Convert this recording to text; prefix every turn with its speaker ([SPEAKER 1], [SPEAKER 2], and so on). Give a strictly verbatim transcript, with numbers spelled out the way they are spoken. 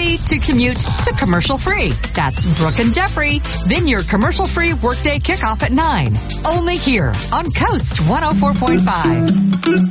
[SPEAKER 1] fee to commute to commercial free. That's Brooke and Jeffrey. Then your commercial free workday kickoff at nine. Only here on Coast one oh four point five.